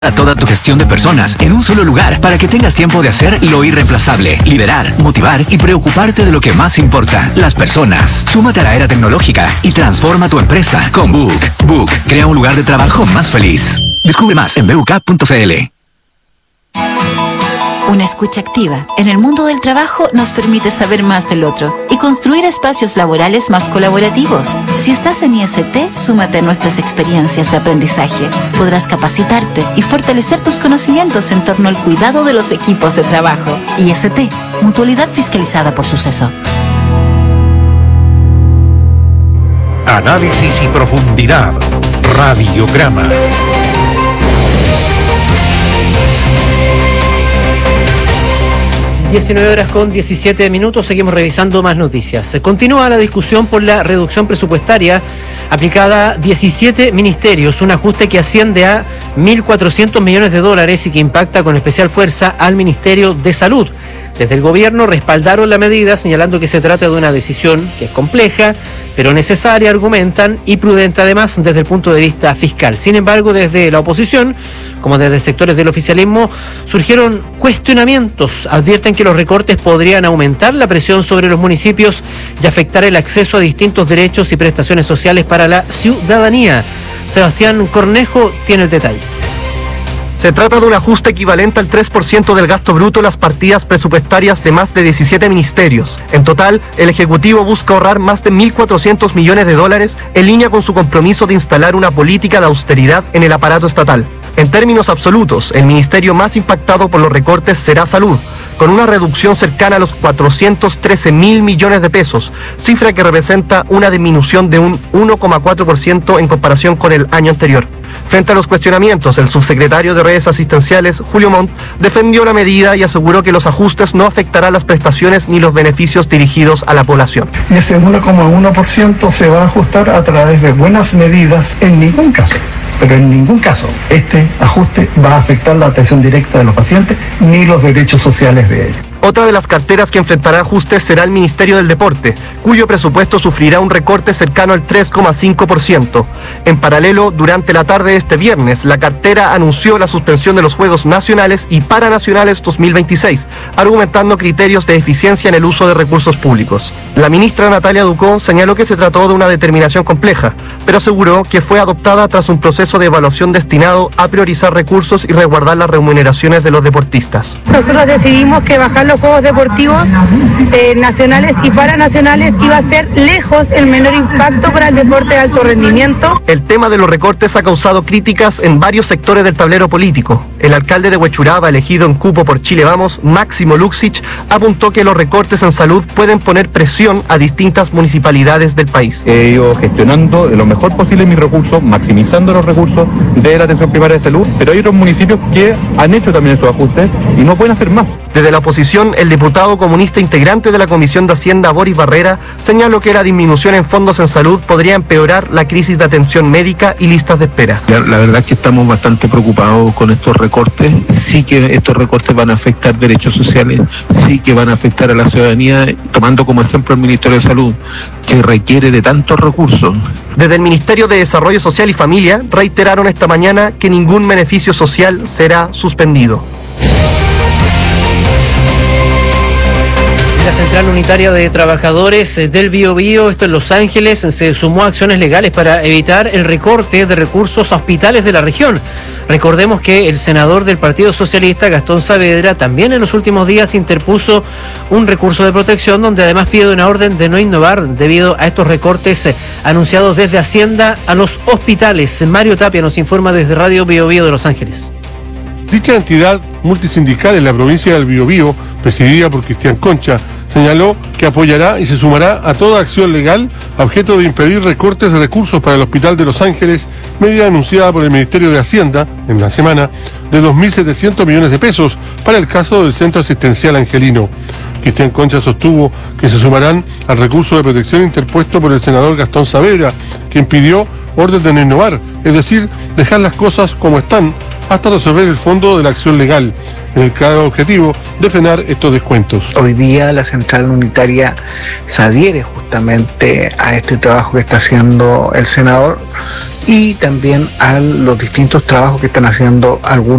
A toda tu gestión de personas en un solo lugar para que tengas tiempo de hacer lo irreemplazable, liderar, motivar y preocuparte de lo que más importa, las personas. Súmate a la era tecnológica y transforma tu empresa con Book. Book crea un lugar de trabajo más feliz. Descubre más en buk.cl. Una escucha activa en el mundo del trabajo nos permite saber más del otro y construir espacios laborales más colaborativos. Si estás en IST, súmate a nuestras experiencias de aprendizaje. Podrás capacitarte y fortalecer tus conocimientos en torno al cuidado de los equipos de trabajo. IST, Mutualidad Fiscalizada por Suceso. Análisis y profundidad. Radiograma. 19:17. Seguimos revisando más noticias. Continúa la discusión por la reducción presupuestaria aplicada a 17 ministerios, un ajuste que asciende a $1.400 millones y que impacta con especial fuerza al Ministerio de Salud. Desde el gobierno respaldaron la medida, señalando que se trata de una decisión que es compleja, pero necesaria, argumentan, y prudente además desde el punto de vista fiscal. Sin embargo, desde la oposición, como desde sectores del oficialismo, surgieron cuestionamientos. Advierten que los recortes podrían aumentar la presión sobre los municipios y afectar el acceso a distintos derechos y prestaciones sociales para la ciudadanía. Sebastián Cornejo tiene el detalle. Se trata de un ajuste equivalente al 3% del gasto bruto en las partidas presupuestarias de más de 17 ministerios. En total, el Ejecutivo busca ahorrar más de $1.400 millones en línea con su compromiso de instalar una política de austeridad en el aparato estatal. En términos absolutos, el ministerio más impactado por los recortes será Salud, con una reducción cercana a los $413.000 millones, cifra que representa una disminución de un 1,4% en comparación con el año anterior. Frente a los cuestionamientos, el subsecretario de Redes Asistenciales, Julio Montt, defendió la medida y aseguró que los ajustes no afectarán las prestaciones ni los beneficios dirigidos a la población. Ese 1,1% se va a ajustar a través de buenas medidas en ningún caso. Pero en ningún caso este ajuste va a afectar la atención directa de los pacientes ni los derechos sociales de ellos. Otra de las carteras que enfrentará ajustes será el Ministerio del Deporte, cuyo presupuesto sufrirá un recorte cercano al 3,5%. En paralelo, durante la tarde de este viernes, la cartera anunció la suspensión de los Juegos Nacionales y Paranacionales 2026, argumentando criterios de eficiencia en el uso de recursos públicos. La ministra Natalia Ducó señaló que se trató de una determinación compleja, pero aseguró que fue adoptada tras un proceso de evaluación destinado a priorizar recursos y resguardar las remuneraciones de los deportistas. Nosotros decidimos que bajar los Juegos Deportivos nacionales y paranacionales iba a ser lejos el menor impacto para el deporte de alto rendimiento. El tema de los recortes ha causado críticas en varios sectores del tablero político. El alcalde de Huechuraba, elegido en cupo por Chile Vamos, Máximo Luxich, apuntó que los recortes en salud pueden poner presión a distintas municipalidades del país. He ido gestionando de lo mejor posible mis recursos, maximizando los recursos de la atención primaria de salud, pero hay otros municipios que han hecho también esos ajustes y no pueden hacer más. Desde la oposición, el diputado comunista integrante de la Comisión de Hacienda, Boris Barrera, señaló que la disminución en fondos en salud podría empeorar la crisis de atención médica y listas de espera. La verdad es que estamos bastante preocupados con estos recortes. Sí que estos recortes van a afectar derechos sociales, sí que van a afectar a la ciudadanía, tomando como ejemplo el Ministerio de Salud, que requiere de tantos recursos. Desde el Ministerio de Desarrollo Social y Familia reiteraron esta mañana que ningún beneficio social será suspendido. La Central Unitaria de Trabajadores del Biobío, esto en Los Ángeles, se sumó a acciones legales para evitar el recorte de recursos a hospitales de la región. Recordemos que el senador del Partido Socialista, Gastón Saavedra, también en los últimos días interpuso un recurso de protección donde además pide una orden de no innovar debido a estos recortes anunciados desde Hacienda a los hospitales. Mario Tapia nos informa desde Radio Biobío de Los Ángeles. Dicha entidad multisindical en la provincia del Biobío, presidida por Cristian Concha, señaló que apoyará y se sumará a toda acción legal a objeto de impedir recortes de recursos para el Hospital de Los Ángeles, medida anunciada por el Ministerio de Hacienda en la semana de 2.700 millones de pesos para el caso del Centro Asistencial Angelino. Cristian Concha sostuvo que se sumarán al recurso de protección interpuesto por el senador Gastón Saavedra, quien pidió orden de no innovar, es decir, dejar las cosas como están hasta resolver el fondo de la acción legal, en el claro objetivo de frenar estos descuentos. Hoy día la Central Unitaria se adhiere justamente a este trabajo que está haciendo el senador y también a los distintos trabajos que están haciendo algunos